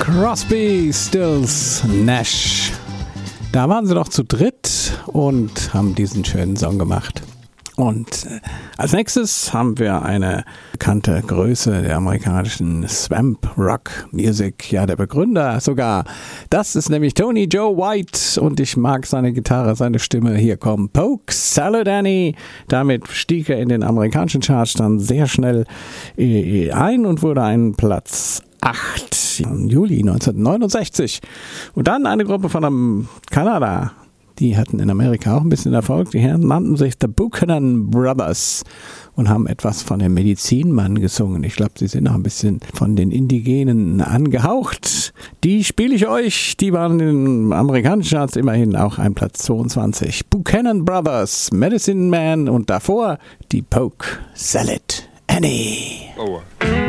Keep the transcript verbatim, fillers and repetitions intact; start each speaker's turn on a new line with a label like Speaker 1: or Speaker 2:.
Speaker 1: Crosby, Stills, Nash. Da waren sie doch zu dritt und haben diesen schönen Song gemacht. Und als nächstes haben wir eine bekannte Größe der amerikanischen Swamp Rock Music, ja der Begründer sogar. Das ist nämlich Tony Joe White und ich mag seine Gitarre, seine Stimme. Hier kommt Polk Salad Annie. Damit stieg er in den amerikanischen Charts dann sehr schnell ein und wurde ein Platz acht im Juli neunzehnhundertneunundsechzig. Und dann eine Gruppe von Kanada. Die hatten in Amerika auch ein bisschen Erfolg. Die Herren nannten sich The Buchanan Brothers und haben etwas von dem Medizinmann gesungen. Ich glaube, sie sind noch ein bisschen von den Indigenen angehaucht. Die spiele ich euch. Die waren in den amerikanischen Charts immerhin auch ein Platz zweiundzwanzig. Buchanan Brothers, Medicine Man und davor die Polk Salad Annie.
Speaker 2: Oh.